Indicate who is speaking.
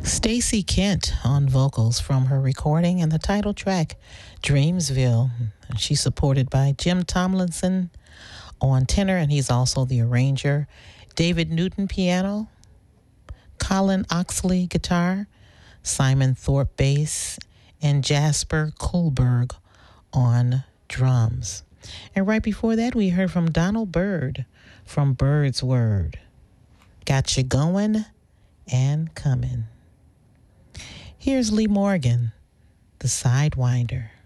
Speaker 1: Stacy Kent on vocals from her recording and the title track, Dreamsville. She's supported by Jim Tomlinson on tenor, and he's also the arranger. David Newton piano, Colin Oxley guitar, Simon Thorpe bass, and Jasper Kohlberg on drums. And right before that, we heard from Donald Byrd from Bird's Word. Got You Going and Coming. Here's Lee Morgan, The Sidewinder.